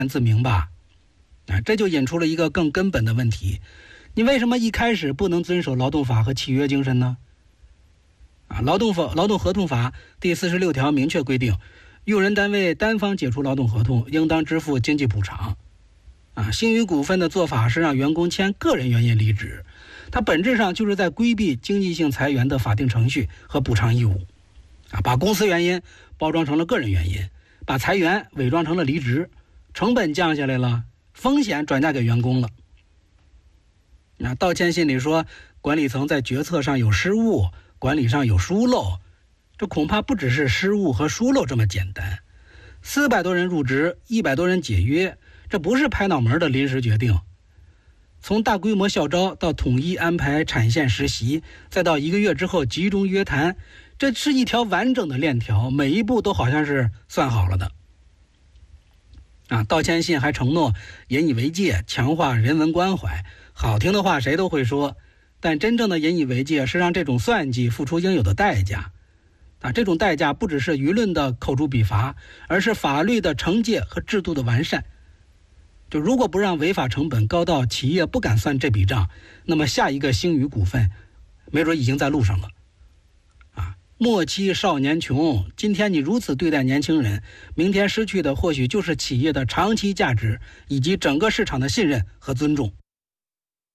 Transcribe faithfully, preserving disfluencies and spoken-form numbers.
自明吧。啊，这就引出了一个更根本的问题，你为什么一开始不能遵守劳动法和契约精神呢？啊，劳动法劳动合同法第四十六条明确规定，用人单位单方解除劳动合同，应当支付经济补偿。啊，星宇股份的做法是让员工签个人原因离职，它本质上就是在规避经济性裁员的法定程序和补偿义务。啊，把公司原因包装成了个人原因，把裁员伪装成了离职，成本降下来了，风险转嫁给员工了。那道歉信里说管理层在决策上有失误，管理上有疏漏，这恐怕不只是失误和疏漏这么简单。四百多人入职，一百多人解约，这不是拍脑门的临时决定。从大规模校招到统一安排产线实习，再到一个月之后集中约谈，这是一条完整的链条，每一步都好像是算好了的。啊，道歉信还承诺引以为戒，强化人文关怀，好听的话谁都会说，但真正的引以为戒是让这种算计付出应有的代价。啊，这种代价不只是舆论的口诛笔伐，而是法律的惩戒和制度的完善。就如果不让违法成本高到企业不敢算这笔账，那么下一个星宇股份没准已经在路上了。啊，莫欺少年穷，今天你如此对待年轻人，明天失去的或许就是企业的长期价值以及整个市场的信任和尊重。